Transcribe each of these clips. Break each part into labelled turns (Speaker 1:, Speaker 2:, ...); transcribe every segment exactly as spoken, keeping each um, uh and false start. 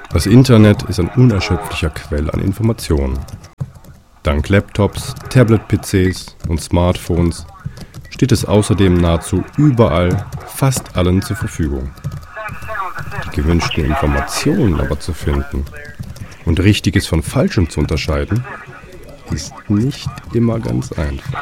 Speaker 1: Das Internet ist ein unerschöpflicher Quell an Informationen. Dank Laptops, Tablet-P Cs und Smartphones steht es außerdem nahezu überall, fast allen zur Verfügung. Die gewünschten Informationen aber zu finden und Richtiges von Falschem zu unterscheiden, ist nicht immer ganz einfach.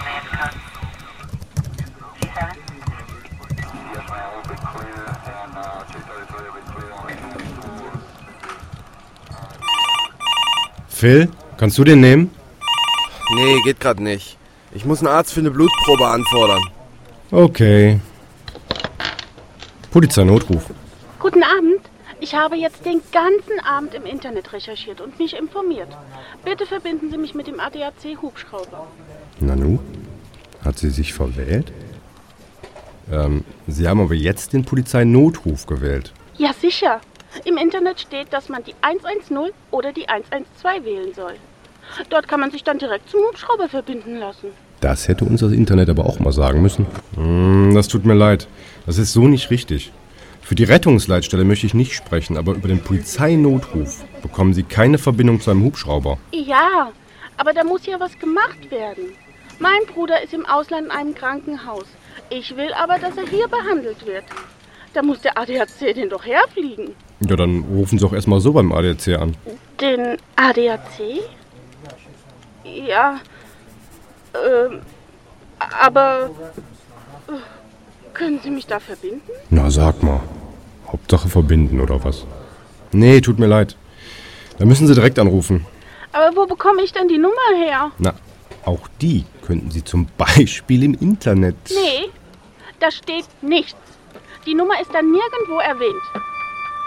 Speaker 1: Phil, kannst du den nehmen?
Speaker 2: Nee, geht grad nicht. Ich muss einen Arzt für eine Blutprobe anfordern.
Speaker 1: Okay. Polizeinotruf.
Speaker 3: Guten Abend. Ich habe jetzt den ganzen Abend im Internet recherchiert und mich informiert. Bitte verbinden Sie mich mit dem A D A C-Hubschrauber.
Speaker 1: Nanu, hat sie sich verwählt? Ähm, Sie haben aber jetzt den Polizeinotruf gewählt.
Speaker 3: Ja, sicher. Im Internet steht, dass man die eins eins null oder die eins eins zwei wählen soll. Dort kann man sich dann direkt zum Hubschrauber verbinden lassen.
Speaker 1: Das hätte uns das Internet aber auch mal sagen müssen. Hm, das tut mir leid. Das ist so nicht richtig. Für die Rettungsleitstelle möchte ich nicht sprechen, aber über den Polizeinotruf bekommen Sie keine Verbindung zu einem Hubschrauber.
Speaker 3: Ja, aber da muss ja was gemacht werden. Mein Bruder ist im Ausland in einem Krankenhaus. Ich will aber, dass er hier behandelt wird. Da muss der A D A C den doch herfliegen.
Speaker 1: Ja, dann rufen Sie auch erstmal so beim A D A C an.
Speaker 3: Den A D A C? Ja, ähm, aber äh, können Sie mich da verbinden?
Speaker 1: Na, sag mal. Hauptsache verbinden, oder was? Nee, tut mir leid. Da müssen Sie direkt anrufen.
Speaker 3: Aber wo bekomme ich denn die Nummer her?
Speaker 1: Na, auch die könnten Sie zum Beispiel im Internet...
Speaker 3: Nee, da steht nichts. Die Nummer ist da nirgendwo erwähnt.